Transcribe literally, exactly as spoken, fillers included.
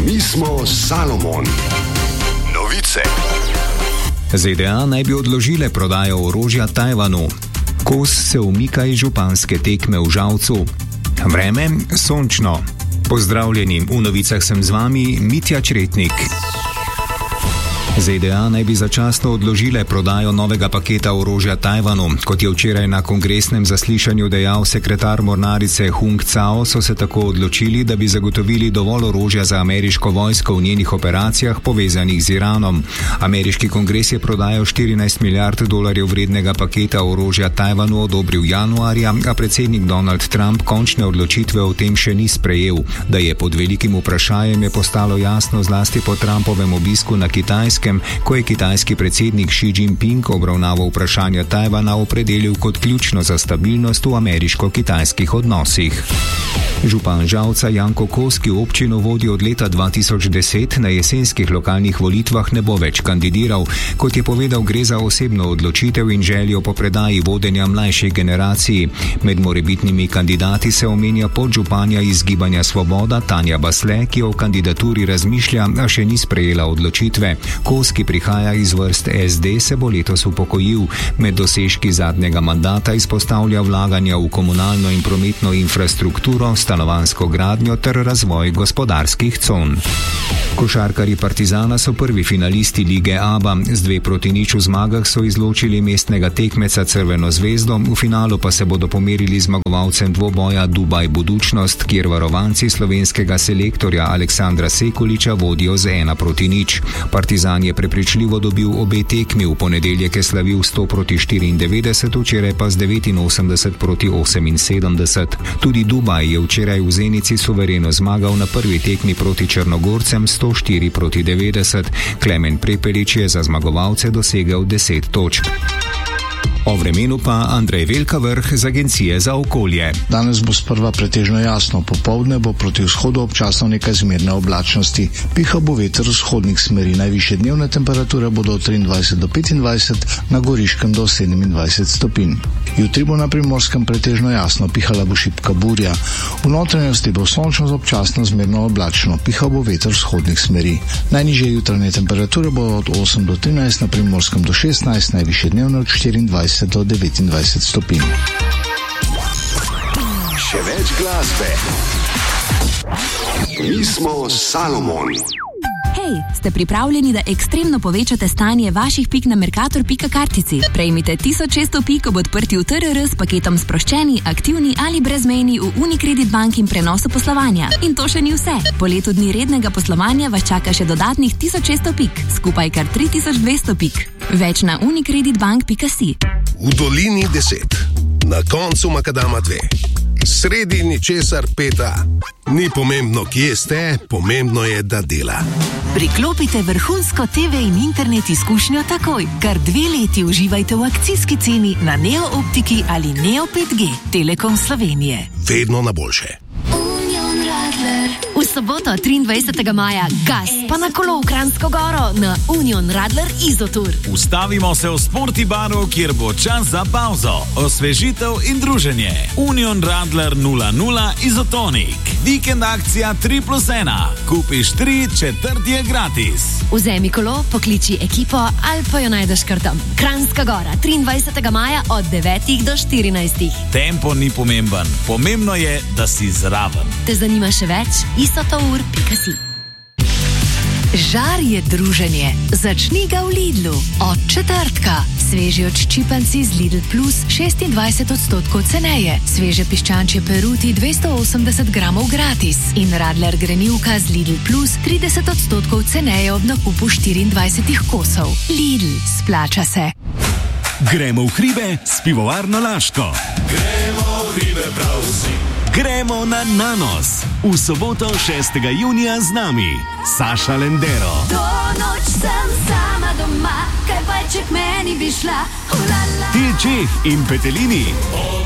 Mi smo Salomon. Novice. Z D A naj bi odložile prodajo orožja Tajvanu. Kos se umika iz županske tekme v Žalcu. Vreme sončno. Pozdravljeni, v novicah sem z vami Mitja Čretnik. Z D A naj bi začasno odložile prodajo novega paketa orožja Tajvanu. Kot je včeraj na kongresnem zaslišanju dejal sekretar mornarice Hung Cao, so se tako odločili, da bi zagotovili dovolj orožja za ameriško vojsko v njenih operacijah povezanih z Iranom. Ameriški kongres je prodajo štirinajst milijard dolarjev vrednega paketa orožja Tajvanu odobril januarja, a predsednik Donald Trump končne odločitve o tem še ni sprejel. Da je pod velikim vprašanjem, je postalo jasno zlasti po Trumpovem obisku na Kitajskem, ko je kitajski predsednik Xi Jinping obravnaval vprašanje Tajvana opredelil kot ključno za stabilnost v ameriško-kitajskih odnosih. Župan Žalca Janko Kos, ki občino vodi od leta dva tisoč deset, na jesenskih lokalnih volitvah ne bo več kandidiral. Kot je povedal, gre za osebno odločitev in željo po predaji vodenja mlajšej generaciji. Med morebitnimi kandidati se omenja podžupanja iz Gibanja Svoboda Tanja Basle, ki o kandidaturi razmišlja, a še ni sprejela odločitve. Kos, ki prihaja iz vrst S D, se bo letos upokojil. Med dosežki zadnjega mandata izpostavlja vlaganja v komunalno in prometno infrastrukturo, stanovanjsko gradnjo ter razvoj gospodarskih con. Košarkarji Partizana so prvi finalisti lige A B A. Z dve proti nič v zmagah so izločili mestnega tekmeca Crveno zvezdo, v finalu pa se bodo pomerili zmagovalcem dvoboja Dubaj Budućnost, kjer varovanci slovenskega selektorja Aleksandra Sekuliča vodijo z ena proti nič. Partizan je prepričljivo dobil obe tekmi, v ponedeljek je slavil sto proti štiriindevetdeset, včeraj pa z devetinosemdeset proti oseminsedemdeset. Tudi Dubaj je včeraj v Zenici suvereno zmagal na prvi tekmi proti Črnogorcem sto štiri proti devetdeset. Klemen Prepelič je za zmagovalce dosegel deset točk. O vremenu pa Andrej Velkavrh z Agencije za okolje. Danes bo sprva pretežno jasno, popoldne bo proti vzhodu občasno nekaj zmerne oblačnosti. Piha bo veter vzhodnih smeri, najvišje dnevne temperature bodo od triindvajset do petindvajset, na Goriškem do sedemindvajset stopinj. Jutri bo na Primorskem pretežno jasno, pihala bo šibka burja. V notranjosti bo sončno z občasno zmerno oblačno, piha bo veter vzhodnih smeri. Najnižje jutranje temperature bodo od osem do trinajst, na Primorskem do šestnajst, najvišje dnevne od štiriindvajset do devetindvajset stopinj. Še več glasbe. Mi smo Salomon. Hej, ste pripravljeni, da ekstremno povečate stanje vaših pik na Mercator pika kartici? Prejmite tisoč šeststo pik ob odprtju T R R s paketom sproščeni, aktivni ali brezmejni v Unicredit Bank in prenosu poslovanja. In to še ni vse. Po letu dni rednega poslovanja vas čaka še dodatnih tisoč šeststo pik, skupaj kar tri tisoč dvesto pik. Več na unicreditbank pika si. V dolini deset, na koncu makadama dve, sredi ničesar peta. Ni pomembno, kje ste, pomembno je, da dela. Priklopite vrhunsko T V in internet izkušnjo takoj. Kar dve leti uživajte v akcijski ceni na Neo Optiki ali Neo pet G. Telekom Slovenije. Vedno na boljše. V soboto triindvajsetega maja gas pa na kolo v Kranjsko Goro na Union Radler Izotour. Ustavimo se v Sporti baru, kjer bo čas za pauzo, osvežitev in druženje. Union Radler nula nula Izotonik. Vikend akcija tri plus ena. Kupiš tri, četrti je gratis. Vzemi kolo, pokliči ekipo ali pa jo najdeš kar tam. Kranjska Gora, triindvajsetega maja od devetih do štirinajstih. Tempo ni pomemben, pomembno je, da si zraven. Te zanima še več? izotour pika si. Žar je druženje. Začni ga v Lidlu. Od četrtka. Sveži odščipanci z Lidl Plus šestindvajset odstotkov ceneje. Sveže piščančje peruti dvesto osemdeset gramov gratis. In Radler grenivka z Lidl Plus trideset odstotkov ceneje ob nakupu štiriindvajsetih kosov. Lidl, splača se. Gremo v hribe s pivovarno Laško. Gremo v hribe prav vsi. Gremo na Nanos. V soboto šestega junija z nami Saša Lendero. To noč sem sama doma, kaj pa če k meni bi šla. Til Čeh in Petelini. Od